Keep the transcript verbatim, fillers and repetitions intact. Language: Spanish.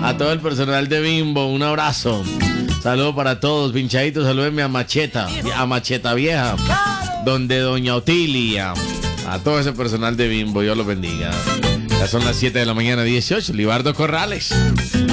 A todo el personal de Bimbo, un abrazo. Saludos para todos, pinchaditos, salúdenme a Macheta, a Macheta Vieja, donde Doña Otilia, a todo ese personal de Bimbo, Dios los bendiga. Ya son las siete de la mañana, dieciocho, Libardo Corrales.